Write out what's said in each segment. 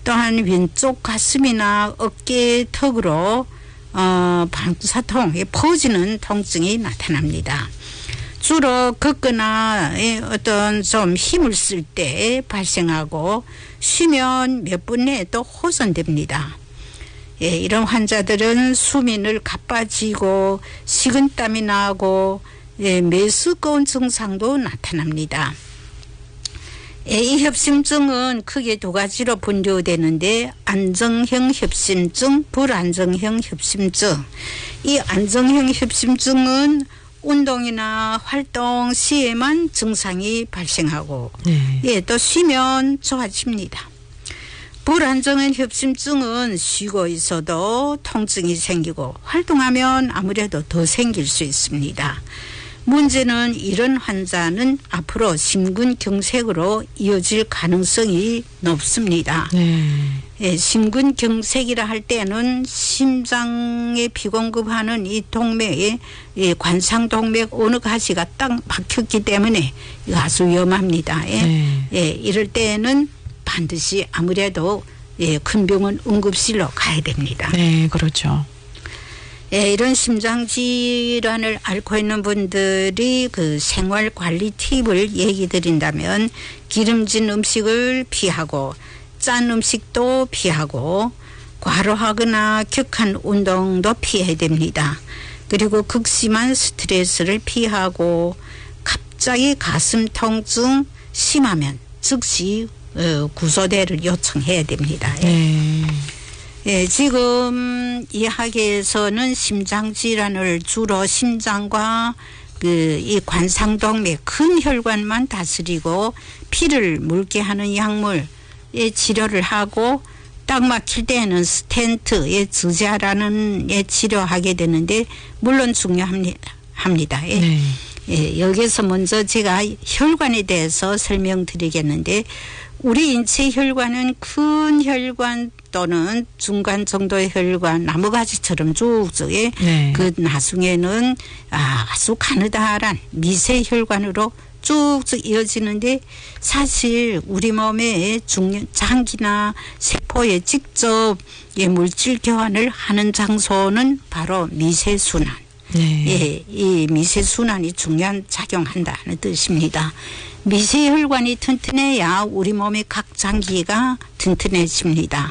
또한 왼쪽 가슴이나 어깨 턱으로 방사통, 퍼지는 통증이 나타납니다. 주로 걷거나 어떤 좀 힘을 쓸 때 발생하고 쉬면 몇 분 내에 또 호전됩니다. 이런 환자들은 수면을 가빠지고 식은땀이 나고 메스꺼운 증상도 나타납니다. 이 협심증은 크게 두 가지로 분류되는데 안정형 협심증, 불안정형 협심증. 이 안정형 협심증은 운동이나 활동 시에만 증상이 발생하고 또 쉬면 좋아집니다. 불안정한 협심증은 쉬고 있어도 통증이 생기고 활동하면 아무래도 더 생길 수 있습니다. 문제는 이런 환자는 앞으로 심근경색으로 이어질 가능성이 높습니다. 심근경색이라 할 때는 심장에 피공급하는 이 동맥에 관상동맥 어느 가지가 딱 막혔기 때문에 아주 위험합니다. 이럴 때는 반드시 아무래도 큰 병원 응급실로 가야 됩니다. 네, 그렇죠. 이런 심장 질환을 앓고 있는 분들이 그 생활 관리 팁을 얘기 드린다면 기름진 음식을 피하고 짠 음식도 피하고 과로하거나 격한 운동도 피해야 됩니다. 그리고 극심한 스트레스를 피하고 갑자기 가슴 통증 심하면 즉시 구조대를 요청해야 됩니다. 지금 이 학에서는 심장 질환을 주로 심장과 이 관상동맥 큰 혈관만 다스리고 피를 묽게 하는 약물의 치료를 하고 딱 막힐 때에는 스텐트의 주자라는 치료하게 되는데 물론 중요합니다. 여기서 먼저 제가 혈관에 대해서 설명드리겠는데 우리 인체 혈관은 큰 혈관 또는 중간 정도의 혈관 나무가지처럼 쭉쭉 그 나중에는 아주 가느다란 미세 혈관으로 쭉쭉 이어지는데 사실 우리 몸의 장기나 세포에 직접 물질 교환을 하는 장소는 바로 미세순환. 이 미세순환이 중요한 작용한다는 뜻입니다. 미세혈관이 튼튼해야 우리 몸의 각 장기가 튼튼해집니다.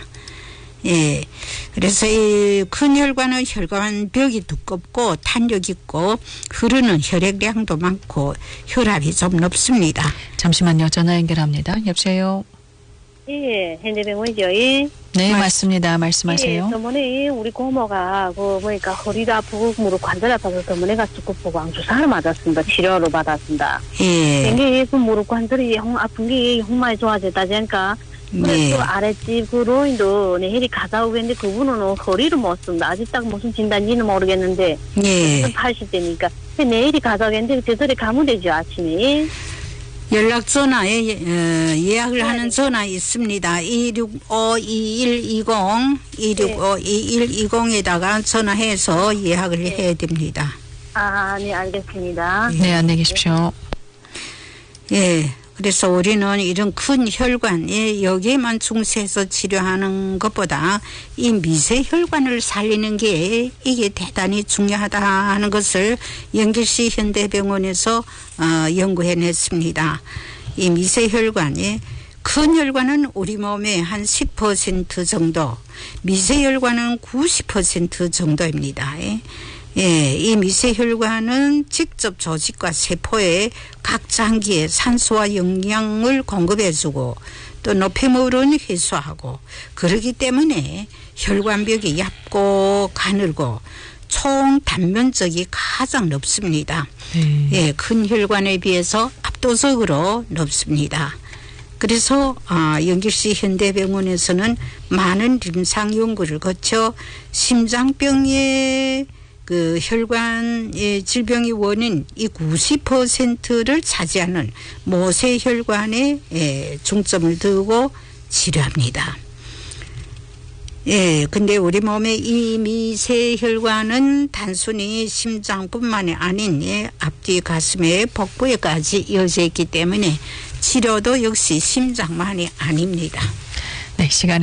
그래서 이 큰 혈관은 혈관벽이 두껍고 탄력 있고 흐르는 혈액량도 많고 혈압이 좀 높습니다. 잠시만요. 전화 연결합니다. 여보세요. 예, 현대병원이죠. 네, 맞습니다. 말씀하세요. 저번에 우리 고모가 허리가 아프고 무릎 관절 아파서 저번에 가서 보고 주사를 맞았습니다. 치료를 받았습니다. 이게 그 무릎 관절이 아픈 게 정말 좋아졌다니까. 그래서 아랫집으로 내일이 가다 오겠는데 그분은 허리를 못 쓴다. 아직 딱 무슨 진단지는 모르겠는데 80대니까 내일이 가다 오겠는데 저들이 가면 되죠. 아침에. 연락 전화에 예약을 하는 전화 있습니다. 265-2120 265-2120에다가 전화해서 예약을 해야 됩니다. 네, 알겠습니다. 네, 안녕히 계십시오. 그래서 우리는 이런 큰 혈관에 여기에만 중시해서 치료하는 것보다 이 미세혈관을 살리는 게 이게 대단히 중요하다 하는 것을 연길시 현대병원에서 연구해냈습니다. 이 미세혈관이 큰 혈관은 우리 몸의 한 10% 정도, 미세혈관은 90% 정도입니다. 이 미세혈관은 직접 조직과 세포에 각 장기에 산소와 영양을 공급해주고 또 노폐물은 회수하고 그렇기 때문에 혈관벽이 얇고 가늘고 총 단면적이 가장 높습니다. 큰 혈관에 비해서 압도적으로 높습니다. 그래서 연길시 현대병원에서는 많은 임상 연구를 거쳐 심장병의 그 혈관의 질병의 원인 이 90%를 차지하는 모세혈관에 중점을 두고 치료합니다. 근데 우리 몸의 이 미세혈관은 단순히 심장뿐만이 아닌 앞뒤 가슴에 복부에까지 이어져 있기 때문에 치료도 역시 심장만이 아닙니다. 네, 시간이